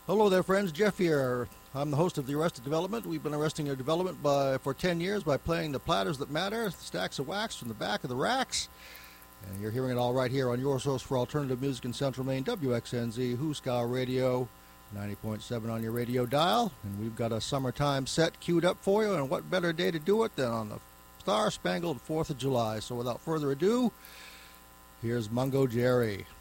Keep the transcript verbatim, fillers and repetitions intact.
Hello there, friends. Jeff here. I'm the host of the Arrested Development. We've been arresting your development by for ten years by playing the platters that matter, stacks of wax from the back of the racks. And you're hearing it all right here on your source for alternative music in Central Maine, W X N Z, Hooskow Radio, ninety point seven on your radio dial. And we've got a summertime set queued up for you, and what better day to do it than on the Star-Spangled fourth of July. So without further ado, here's Mungo Jerry.